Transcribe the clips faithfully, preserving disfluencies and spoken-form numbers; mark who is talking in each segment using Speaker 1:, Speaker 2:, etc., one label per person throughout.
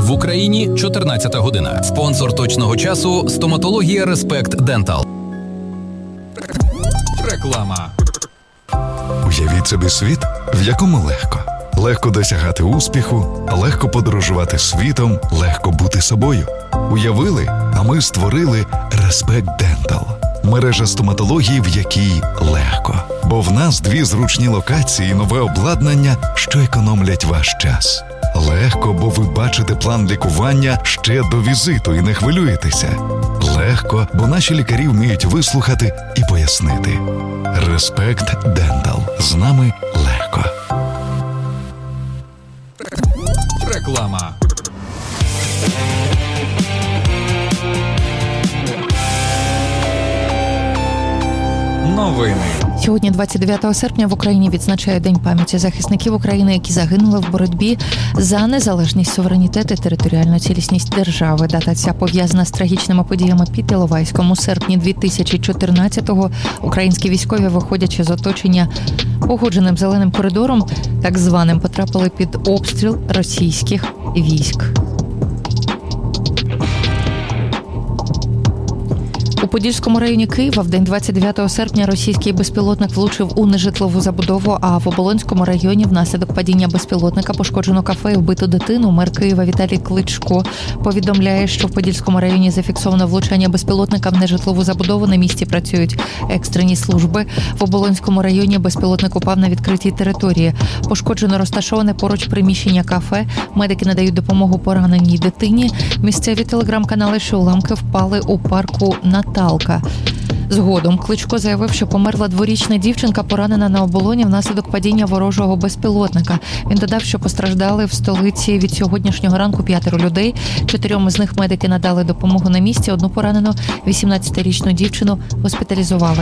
Speaker 1: В Україні чотирнадцята година. Спонсор точного часу – стоматологія Респект Дентал. Реклама.
Speaker 2: Уявіть собі світ, в якому легко. Легко досягати успіху, легко подорожувати світом, легко бути собою. Уявили, а ми створили Респект Дентал. Мережа стоматології, в якій легко. Бо в нас дві зручні локації і нове обладнання, що економлять ваш час. Легко, бо ви бачите план лікування ще до візиту і не хвилюєтеся. Легко, бо наші лікарі вміють вислухати і пояснити. Респект Дентал. З нами легко.
Speaker 1: Реклама. Новини.
Speaker 3: Сьогодні, двадцять дев'ятого серпня, в Україні відзначають День пам'яті захисників України, які загинули в боротьбі за незалежність, суверенітет і територіальну цілісність держави. Дата ця пов'язана з трагічними подіями під Іловайськом. У серпні дві тисячі чотирнадцятого українські військові, виходячи з оточення погодженим зеленим коридором, так званим, потрапили під обстріл російських військ. У Подільському районі Києва в день двадцять дев'ятого серпня російський безпілотник влучив у нежитлову забудову, а в Оболонському районі внаслідок падіння безпілотника пошкоджено кафе і вбито дитину. Мер Києва Віталій Кличко повідомляє, що в Подільському районі зафіксовано влучання безпілотника в нежитлову забудову. На місці працюють екстрені служби. В Оболонському районі безпілотник упав на відкритій території. Пошкоджено розташоване поруч приміщення кафе. Медики надають допомогу пораненій дитині. Місцеві телеграм-канали, що уламки впали у парку Наталка. Згодом Кличко заявив, що померла дворічна дівчинка, поранена на оболоні внаслідок падіння ворожого безпілотника. Він додав, що постраждали в столиці від сьогоднішнього ранку п'ятеро людей. Чотирьом з них медики надали допомогу на місці. Одну поранену вісімнадцятирічну дівчину госпіталізували.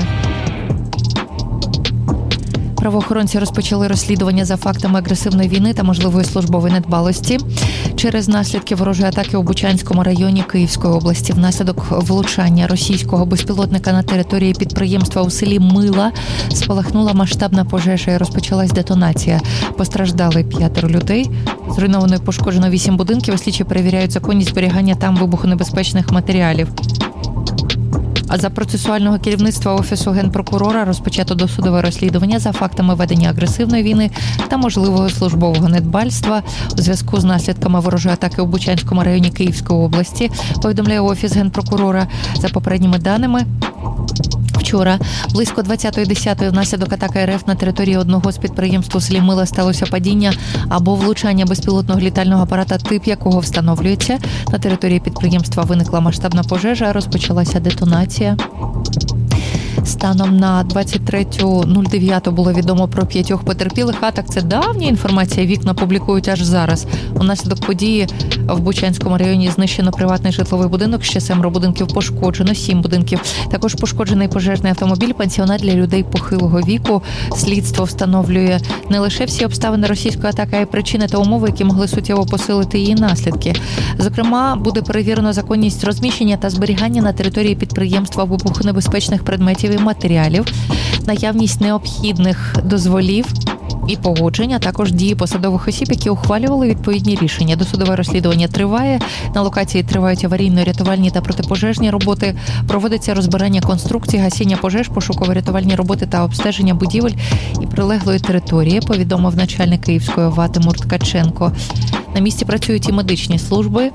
Speaker 3: Правоохоронці розпочали розслідування за фактами агресивної війни та можливої службової недбалості через наслідки ворожої атаки у Бучанському районі Київської області. Внаслідок влучання російського безпілотника на території підприємства у селі Мила спалахнула масштабна пожежа і розпочалась детонація. Постраждали п'ятеро людей. Зруйновано і пошкоджено вісім будинків. Слідчі перевіряють законність зберігання там вибухонебезпечних матеріалів. А за процесуального керівництва Офісу Генпрокурора розпочато досудове розслідування за фактами ведення агресивної війни та можливого службового недбальства у зв'язку з наслідками ворожої атаки у Бучанському районі Київської області, повідомляє Офіс Генпрокурора. За попередніми даними, вчора близько двадцятої десятої внаслідок атаки РФ на території одного з підприємств у селі Мила сталося падіння або влучання безпілотного літального апарата, тип якого встановлюється. На території підприємства виникла масштабна пожежа, розпочалася детонація. Станом на двадцять третє дев'яте було відомо про п'ятьох потерпілих. А так, це давня інформація, вікна публікують аж зараз. Унаслідок події в Бучанському районі знищено приватний житловий будинок, ще семеро будинків пошкоджено, сім будинків. Також пошкоджений пожежний автомобіль, пансіонат для людей похилого віку. Слідство встановлює не лише всі обставини російської атаки, а й причини та умови, які могли суттєво посилити її наслідки. Зокрема, буде перевірено законність розміщення та зберігання на території підприємства вибухонебезпечних предметів і матеріалів, наявність необхідних дозволів і погодження, також дії посадових осіб, які ухвалювали відповідні рішення. Досудове розслідування триває. На локації тривають аварійно-рятувальні та протипожежні роботи. Проводиться розбирання конструкцій, гасіння пожеж, пошуково-рятувальні роботи та обстеження будівель і прилеглої території, повідомив начальник Київської ОВА Тимур Ткаченко. На місці працюють і медичні служби.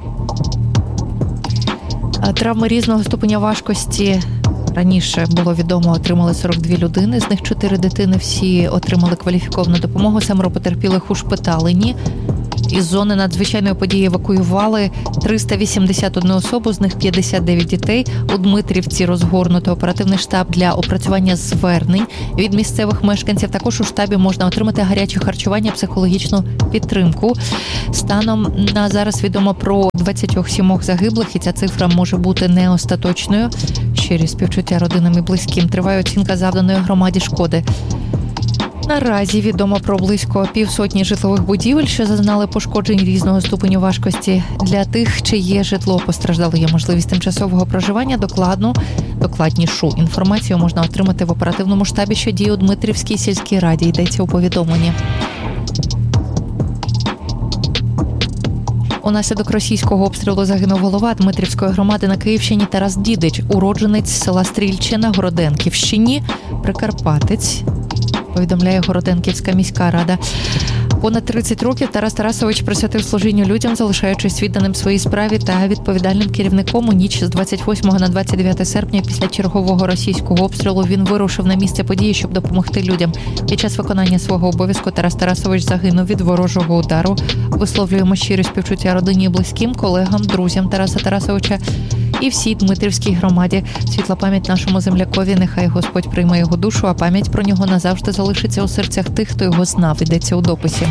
Speaker 3: Травми різного ступеня важкості раніше було відомо, отримали сорок дві людини, з них чотири дитини, всі отримали кваліфіковану допомогу, семеро потерпілих ушпиталені. Із зони надзвичайної події евакуювали триста вісімдесят одну особу, з них п'ятдесят дев'ять дітей. У Дмитрівці розгорнуто оперативний штаб для опрацювання звернень від місцевих мешканців. Також у штабі можна отримати гаряче харчування, психологічну підтримку. Станом на зараз відомо про двадцять сім загиблих, і ця цифра може бути не остаточною. Щирі співчуття родинам і близьким. Триває оцінка завданої громаді шкоди. Наразі відомо про близько півсотні житлових будівель, що зазнали пошкоджень різного ступеню важкості. Для тих, чиє житло постраждало, є можливість тимчасового проживання. Докладну, докладнішу інформацію можна отримати в оперативному штабі, що діє у Дмитрівській сільській раді, йдеться у повідомленні. Унаслідок російського обстрілу загинув голова Дмитрівської громади на Київщині Тарас Дідич, уродженець села Стрільчина Городенківщині, Прикарпатець, повідомляє Городенківська міська рада. Понад тридцять років Тарас Тарасович присвятив служінню людям, залишаючись відданим своїй справі та відповідальним керівником. У ніч з двадцять восьмого на двадцять дев'яте серпня після чергового російського обстрілу він вирушив на місце події, щоб допомогти людям. Під час виконання свого обов'язку Тарас Тарасович загинув від ворожого удару. Висловлюємо щирі співчуття родині і близьким, колегам, друзям Тараса Тарасовича і всій Дмитрівській громаді. Світла пам'ять нашому землякові, нехай Господь прийме його душу, а пам'ять про нього назавжди залишиться у серцях тих, хто його знав, йдеться у дописі.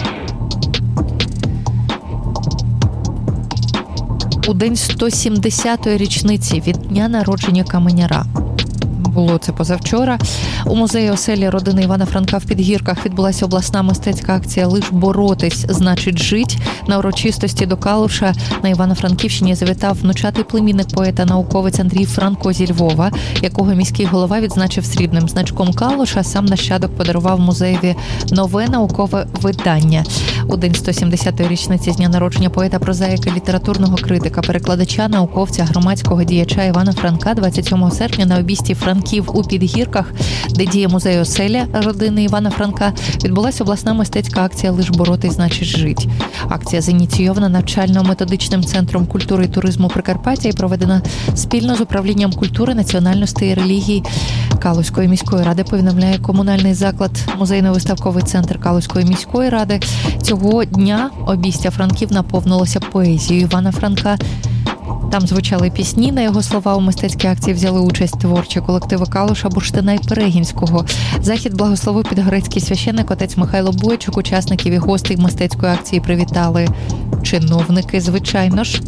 Speaker 3: У день сто сімдесятої річниці від дня народження каменяра. Було це позавчора. У музеї оселі родини Івана Франка в Підгірках відбулася обласна мистецька акція «Лиш боротись, значить жить». На урочистості до Калуша на Івано-Франківщині завітав внучатий племінник поета-науковець Андрій Франко зі Львова, якого міський голова відзначив срібним значком Калуша. Сам нащадок подарував музеєві нове наукове видання. У день сто сімдесятої річниці з дня народження поета, прозаїка, літературного критика, перекладача, науковця, громадського діяча Івана Франка двадцять сьомого серпня на обійсті Франків у Підгірках, де діє музей оселя родини Івана Франка, відбулася обласна мистецька акція «Лиш боротись, значить жить». Акція зініційована навчально-методичним центром культури і туризму Прикарпаття і проведена спільно з управлінням культури, національностей і релігій Калузької міської ради, повідомляє комунальний заклад музейно-виставковий центр Калузької міської ради. Цього дня обійстя Франків наповнилося поезією Івана Франка. Там звучали пісні, на його слова. У мистецькій акції взяли участь творчі колективи Калуша, Бурштина і Перегінського. Захід благословив підгорецький священник отець Михайло Бойчук. Учасників і гостей мистецької акції привітали чиновники, звичайно ж.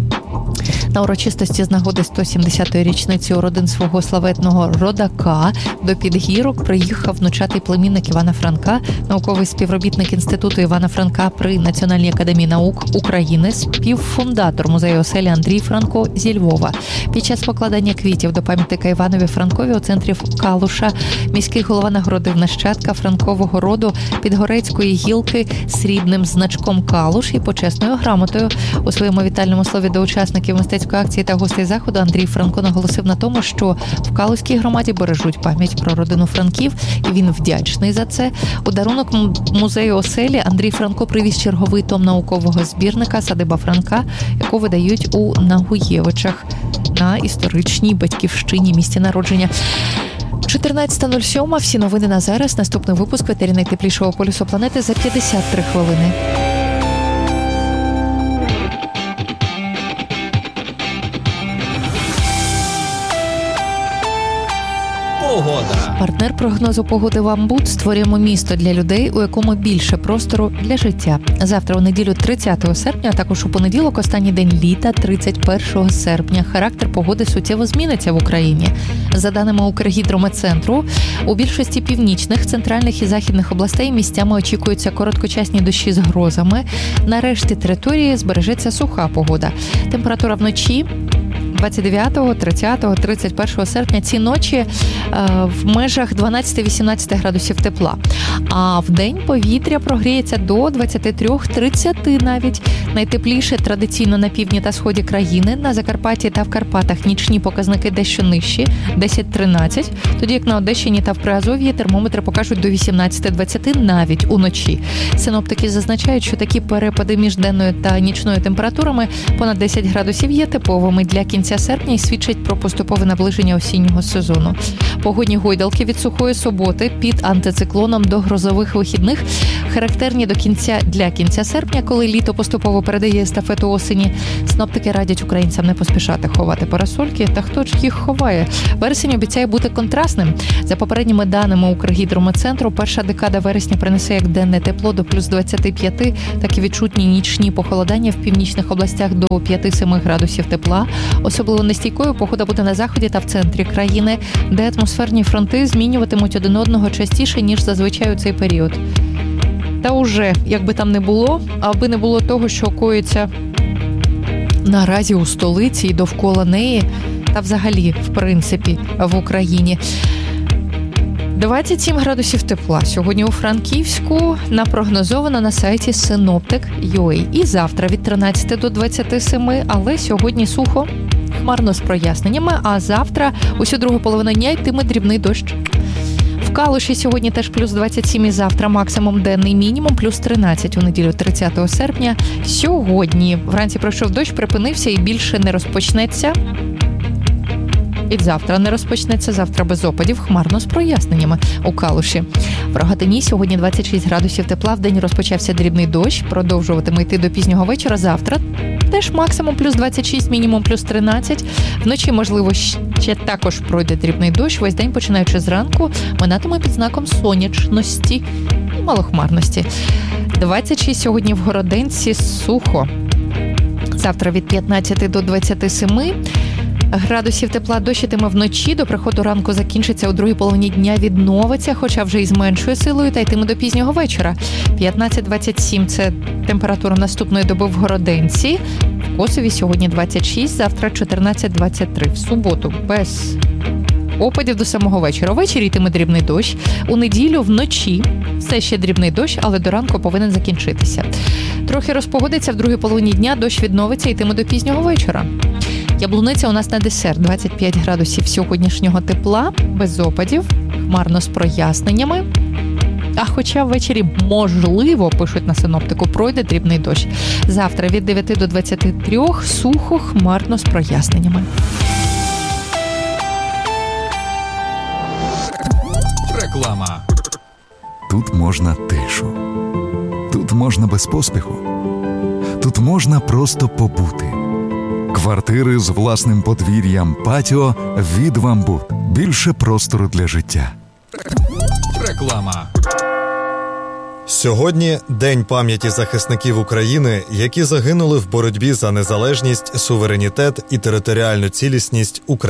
Speaker 3: На урочистості з нагоди сто сімдесятої річниці у родин свого славетного родака до Підгірок приїхав внучатий племінник Івана Франка, науковий співробітник Інституту Івана Франка при Національній академії наук України, співфундатор музею оселі Андрій Франко зі Львова. Під час покладання квітів до пам'ятника Іванові Франкові у центрі Калуша міський голова нагородив нащадка франкового роду Підгорецької гілки срібним значком Калуш і почесною грамотою. У своєму вітальному слові до учасників мистецької акції та гостей заходу Андрій Франко наголосив на тому, що в Калузькій громаді бережуть пам'ять про родину Франків, і він вдячний за це. У дарунок музею оселі Андрій Франко привіз черговий том наукового збірника «Садиба Франка», яку видають у Нагуєвичах на історичній батьківщині, місті народження. чотирнадцята нуль сім. Всі новини на зараз. Наступний випуск «Ветері найтеплішого полюсу планети» за п'ятдесят три хвилини.
Speaker 1: Погода.
Speaker 3: Партнер прогнозу погоди «Вамбуд». Створюємо місто для людей, у якому більше простору для життя. Завтра у неділю тридцятого серпня, а також у понеділок, останній день літа, тридцять першого серпня. Характер погоди суттєво зміниться в Україні. За даними Укргідрометцентру, у більшості північних, центральних і західних областей місцями очікуються короткочасні дощі з грозами. На решті території збережеться суха погода. Температура вночі двадцять дев'ятого, тридцятого, тридцять першого серпня ці ночі е, в межах дванадцять-вісімнадцять градусів тепла. А в день повітря прогріється до двадцять три - тридцять навіть. Найтепліше традиційно на півдні та сході країни. На Закарпатті та в Карпатах нічні показники дещо нижчі – десять - тринадцять. Тоді як на Одещині та в Приазов'ї термометри покажуть до вісімнадцять - двадцять навіть уночі. Синоптики зазначають, що такі перепади між денною та нічною температурами понад десять градусів є типовими для кінця серпня і свідчать про поступове наближення осіннього сезону. Погодні гойдалки від сухої суботи під антициклоном до грозових вихідних характерні до кінця для кінця серпня, коли літо поступово передає естафету осені. Синоптики радять українцям не поспішати ховати парасольки, та хто ж їх ховає? Вересень обіцяє бути контрастним. За попередніми даними Укргідрометцентру, перша декада вересня принесе як денне тепло до плюс двадцять п'ять, так і відчутні нічні похолодання в північних областях до п'ять-сім градусів тепла. Особливо нестійкою погода буде на заході та в центрі країни, де атмосферні фронти змінюватимуть один одного частіше, ніж зазвичай у цей період. Та уже, як би там не було, аби не було того, що коїться наразі у столиці і довкола неї, та взагалі, в принципі, в Україні. двадцять сім градусів тепла сьогодні у Франківську, напрогнозовано на сайті синоптик крапка ю а. І завтра від тринадцяти до двадцяти семи, але сьогодні сухо, хмарно з проясненнями, а завтра усю другу половину дня йтиме дрібний дощ. В Калуші сьогодні теж плюс двадцять сім і завтра максимум денний, мінімум плюс тринадцять у неділю тридцятого серпня. Сьогодні вранці пройшов дощ, припинився і більше не розпочнеться. І завтра не розпочнеться, завтра без опадів, хмарно з проясненнями у Калуші. В Рогатині сьогодні двадцять шість градусів тепла, вдень розпочався дрібний дощ, продовжуватиме йти до пізнього вечора. Завтра теж максимум плюс двадцять шість, мінімум плюс тринадцять. Вночі, можливо, ще також пройде дрібний дощ. Весь день, починаючи зранку, минатиме під знаком сонячності і малохмарності. двадцять шість сьогодні в Городенці, сухо. Завтра від п'ятнадцяти до двадцяти семи градусів тепла, дощитиме вночі, до приходу ранку закінчиться, у другій половині дня відновиться, хоча вже і з меншою силою, та йтиме до пізнього вечора. п'ятнадцять двадцять сім – це температура наступної доби в Городенці. В Косові сьогодні двадцять шість, завтра чотирнадцять двадцять три. В суботу без опадів до самого вечора. Ввечері йтиме дрібний дощ. У неділю вночі все ще дрібний дощ, але до ранку повинен закінчитися. Трохи розпогодиться, в другій половині дня дощ відновиться, йтиме до пізнього вечора. Яблуниця у нас на десерт, двадцять п'ять градусів сьогоднішнього тепла, без опадів, хмарно з проясненнями. А хоча ввечері, можливо, пишуть на синоптику, пройде дрібний дощ. Завтра від дев'яти до двадцяти трьох сухо, хмарно з проясненнями.
Speaker 1: Реклама.
Speaker 2: Тут можна тишу. Тут можна без поспіху. Тут можна просто побути. Квартири з власним подвір'ям, патіо від «Вамбут». Більше простору для життя.
Speaker 1: Реклама.
Speaker 4: Сьогодні День пам'яті захисників України, які загинули в боротьбі за незалежність, суверенітет і територіальну цілісність України.